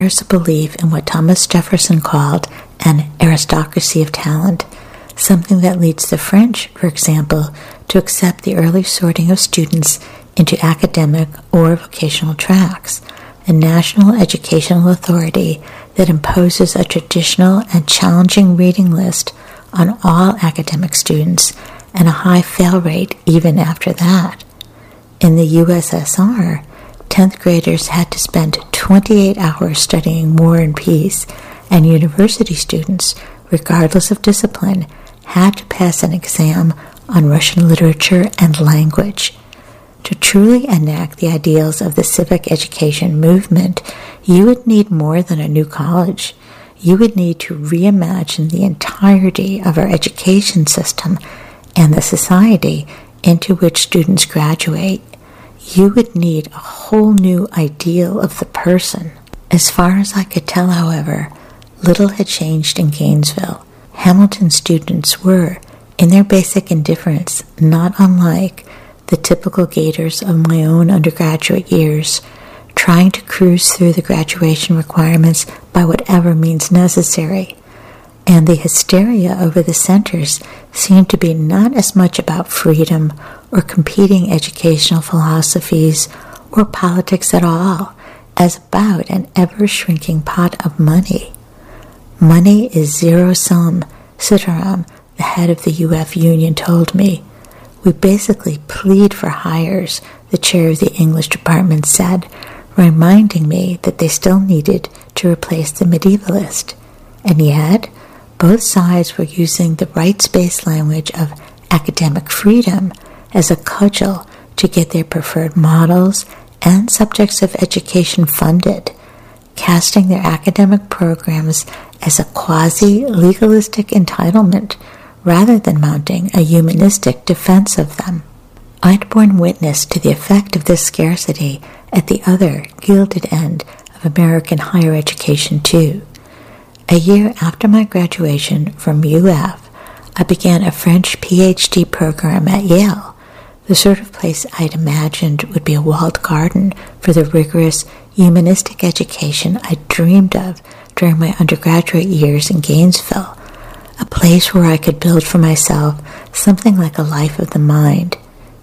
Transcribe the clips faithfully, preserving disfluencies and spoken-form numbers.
There's a belief in what Thomas Jefferson called an aristocracy of talent, something that leads the French, for example, to accept the early sorting of students into academic or vocational tracks, a national educational authority that imposes a traditional and challenging reading list on all academic students and a high fail rate even after that. In the U S S R, tenth graders had to spend twenty-eight hours studying War and Peace, and university students, regardless of discipline, had to pass an exam on Russian literature and language. To truly enact the ideals of the civic education movement, you would need more than a new college. You would need to reimagine the entirety of our education system and the society into which students graduate. You would need a whole new ideal of the person. As far as I could tell, however, little had changed in Gainesville. Hamilton students were, in their basic indifference, not unlike the typical Gators of my own undergraduate years, trying to cruise through the graduation requirements by whatever means necessary. And the hysteria over the centers seemed to be not as much about freedom or competing educational philosophies or politics at all as about an ever-shrinking pot of money. Money is zero-sum, Sitaram, the head of the U F Union, told me. We basically plead for hires, the chair of the English department said, reminding me that they still needed to replace the medievalist. And yet, both sides were using the rights-based language of academic freedom as a cudgel to get their preferred models and subjects of education funded, casting their academic programs as a quasi-legalistic entitlement rather than mounting a humanistic defense of them. I'd borne witness to the effect of this scarcity at the other gilded end of American higher education too. A year after my graduation from U F, I began a French P H D program at Yale, the sort of place I'd imagined would be a walled garden for the rigorous humanistic education I dreamed of during my undergraduate years in Gainesville, a place where I could build for myself something like a life of the mind.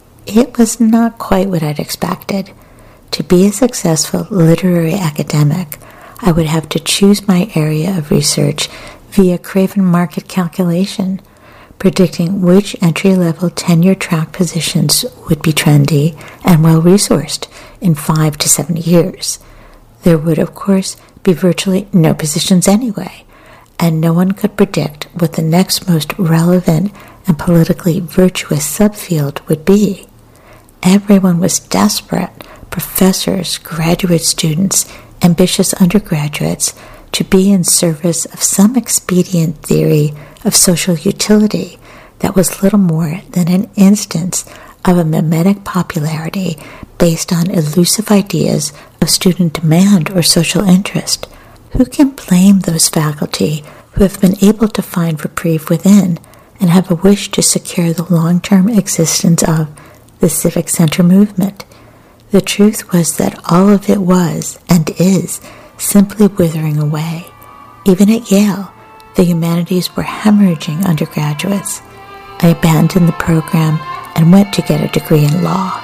It was not quite what I'd expected. To be a successful literary academic, I would have to choose my area of research via Craven market calculation, predicting which entry-level tenure-track positions would be trendy and well-resourced in five to seven years. There would, of course, be virtually no positions anyway, and no one could predict what the next most relevant and politically virtuous subfield would be. Everyone was desperate, professors, graduate students, ambitious undergraduates, to be in service of some expedient theory of social utility that was little more than an instance of a mimetic popularity based on elusive ideas of student demand or social interest. Who can blame those faculty who have been able to find reprieve within and have a wish to secure the long-term existence of the Civic Center movement? The truth was that all of it was, and is, simply withering away. Even at Yale, the humanities were hemorrhaging undergraduates. I abandoned the program and went to get a degree in law.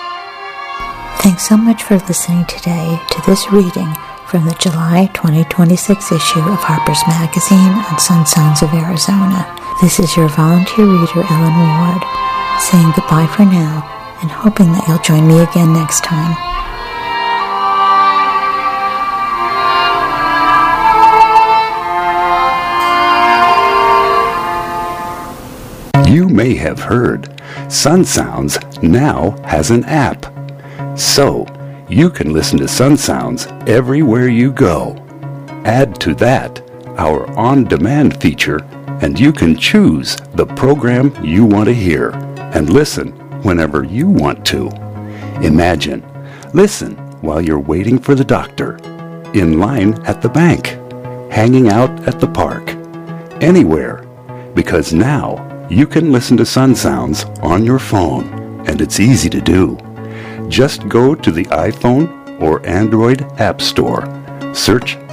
Thanks so much for listening today to this reading from the July twenty twenty-six issue of Harper's Magazine on Sun Sounds of Arizona. This is your volunteer reader, Ellen Ward, saying goodbye for now and hoping that you'll join me again next time. You may have heard Sun Sounds now has an app. So, you can listen to Sun Sounds everywhere you go. Add to that our on-demand feature, and you can choose the program you want to hear and listen whenever you want to. Imagine, listen while you're waiting for the doctor, in line at the bank, hanging out at the park, anywhere, because now you can listen to Sun Sounds on your phone, and it's easy to do. Just go to the iPhone or Android App Store, Search